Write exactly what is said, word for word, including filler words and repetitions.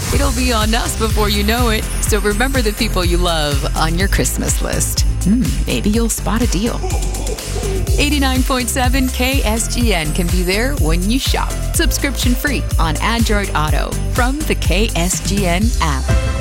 It'll be on us before you know it. So remember the people you love on your Christmas list. Hmm, maybe you'll spot a deal. eighty-nine point seven K S G N can be there when you shop. Subscription free on Android Auto from the K S G N app.